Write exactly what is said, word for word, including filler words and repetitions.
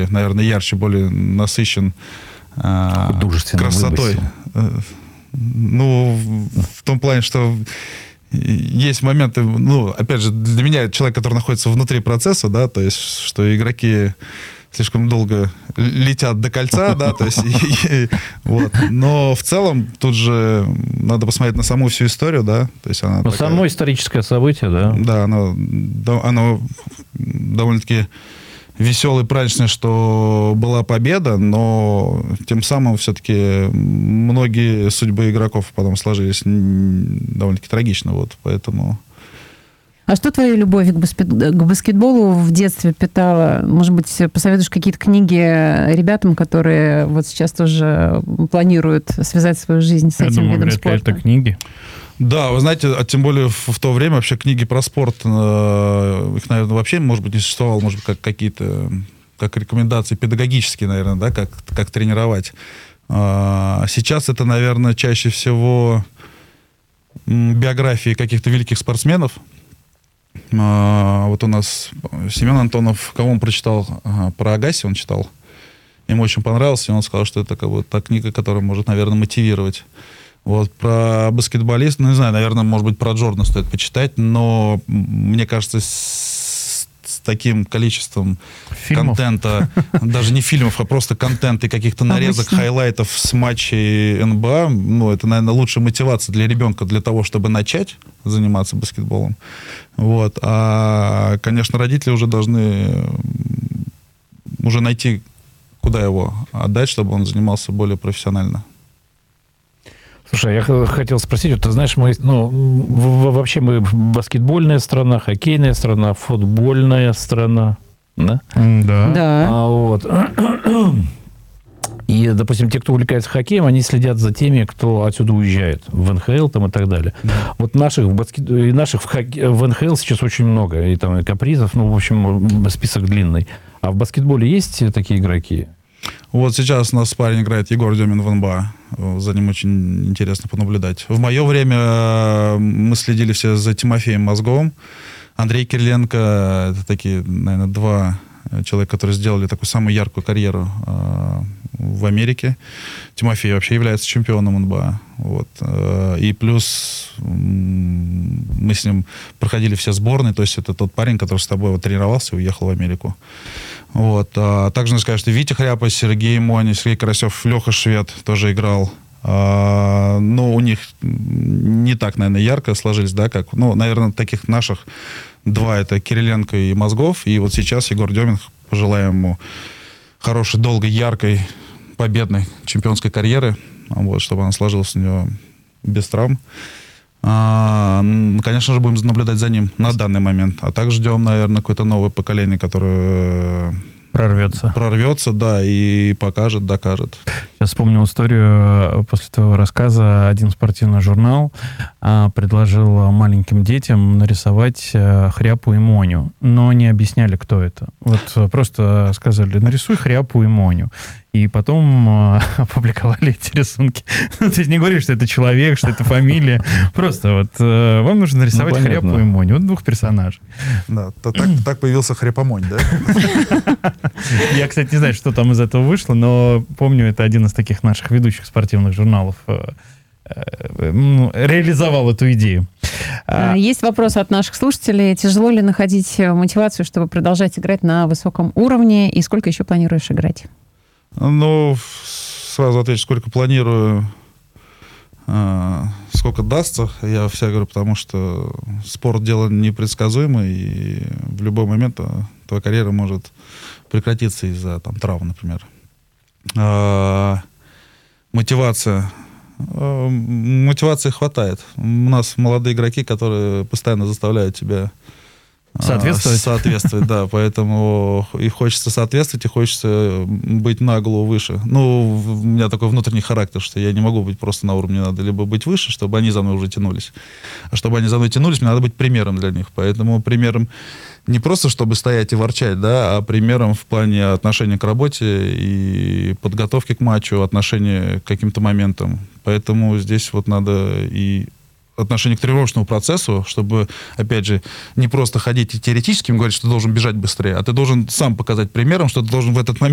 более, наверное, ярче, более насыщен красотой. Ну, в том плане, что есть моменты, ну, опять же, для меня человек, который находится внутри процесса, да, то есть, что игроки слишком долго летят до кольца, да, то есть, и, и, вот. Но в целом тут же надо посмотреть на саму всю историю, да, то есть она. Но такая, само историческое событие, да. Да, оно, оно довольно-таки веселый, праздничный, что была победа, но тем самым все-таки многие судьбы игроков потом сложились довольно-таки трагично, вот, поэтому... А что твою любовь к, баскет... к баскетболу в детстве питала? Может быть, посоветуешь какие-то книги ребятам, которые вот сейчас тоже планируют связать свою жизнь с Я этим думаю, видом спорта? Это книги. Да, вы знаете, а тем более в, в то время вообще книги про спорт, э, их, наверное, вообще, может быть, не существовало, может быть, как какие-то, как рекомендации педагогические, наверное, да, как, как тренировать. А сейчас это, наверное, чаще всего биографии каких-то великих спортсменов. А, вот у нас Семен Антонов, кого он прочитал, ага, про Агаси он читал, ему очень понравился, и он сказал, что это как бы та книга, которая может, наверное, мотивировать. Вот, про баскетболиста, ну, не знаю, наверное, может быть, про Джордана стоит почитать, но мне кажется, с, с таким количеством фильмов? контента, даже не фильмов, а просто контента и каких-то нарезок, Обычно. хайлайтов с матчей эн бэ а, ну, это, наверное, лучшая мотивация для ребенка для того, чтобы начать заниматься баскетболом. Вот. А, конечно, родители уже должны уже найти, куда его отдать, чтобы он занимался более профессионально. Слушай, я хотел спросить, вот, ты знаешь, мы, ну, вообще мы баскетбольная страна, хоккейная страна, футбольная страна, да? Да. да. А, вот. И, допустим, те, кто увлекается хоккеем, они следят за теми, кто отсюда уезжает в эн ха эл там, и так далее. Да. Вот наших, в, баскет... наших в, хокке... в эн ха эл сейчас очень много, и там и капризов, ну, в общем, список длинный. А в баскетболе есть такие игроки? Вот сейчас у нас парень играет Егор Демин в эн бэ а. За ним очень интересно понаблюдать. В мое время мы следили все за Тимофеем Мозговым. Андрей Кириленко. Это такие, наверное, два человека, которые сделали такую самую яркую карьеру э, в Америке. Тимофей вообще является чемпионом эн бэ а. Вот. И плюс мы с ним проходили все сборные. То есть это тот парень, который с тобой вот тренировался и уехал в Америку. Вот. А также, надо сказать, что Витя Хряпа, Сергей Мони, Сергей Карасев, Леха Швед тоже играл. А, но у них не так, наверное, ярко сложились, да, как, ну, наверное, таких наших два, это Кириленко и Мозгов, и вот сейчас Егор Демин, пожелаем ему хорошей, долгой, яркой, победной чемпионской карьеры, вот, чтобы она сложилась у него без травм. А, конечно же, будем наблюдать за ним на данный момент, а также ждем, наверное, какое-то новое поколение, которое... Прорвется. Прорвется, да, и покажет, докажет. Сейчас вспомнил историю. После твоего рассказа один спортивный журнал а, предложил маленьким детям нарисовать а, Хряпу и Моню, но не объясняли, кто это. Вот просто сказали, нарисуй Хряпу и Моню. И потом э, опубликовали эти рисунки. Ну, то есть не говорили, что это человек, что это фамилия. Просто вот э, вам нужно нарисовать ну, Хряпу и Моню. Вот двух персонажей. Да, то, так, так появился Хряпомонь, да? Я, кстати, не знаю, что там из этого вышло, но помню, это один из таких наших ведущих спортивных журналов реализовал эту идею. Есть вопрос от наших слушателей. Тяжело ли находить мотивацию, чтобы продолжать играть на высоком уровне? И сколько еще планируешь играть? Ну, сразу отвечу, сколько планирую, э, сколько дастся, я всегда говорю, потому что спорт — дело непредсказуемое, и в любой момент твоя карьера может прекратиться из-за там, травм, например. Э, мотивация. Э, мотивации хватает. У нас молодые игроки, которые постоянно заставляют тебя Соответствовать. Соответствовать, да. Поэтому и хочется соответствовать, и хочется быть на голову выше. Ну, у меня такой внутренний характер, что я не могу быть просто на уровне, надо либо быть выше, чтобы они за мной уже тянулись. А чтобы они за мной тянулись, мне надо быть примером для них. Поэтому примером не просто, чтобы стоять и ворчать, да, а примером в плане отношения к работе и подготовки к матчу, отношения к каким-то моментам. Поэтому здесь вот надо и отношение к тренировочному процессу, чтобы, опять же, не просто ходить и теоретически говорить, что ты должен бежать быстрее, а ты должен сам показать примером, что ты должен в этот момент